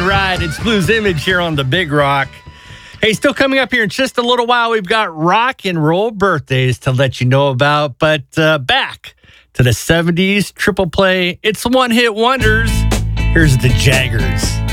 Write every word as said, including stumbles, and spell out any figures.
right. It's Blues Image here on the Big Rock. Hey, still coming up here in just a little while, we've got rock and roll birthdays to let you know about. But uh, back to the seventies triple play. It's one hit wonders. Here's the Jaggers.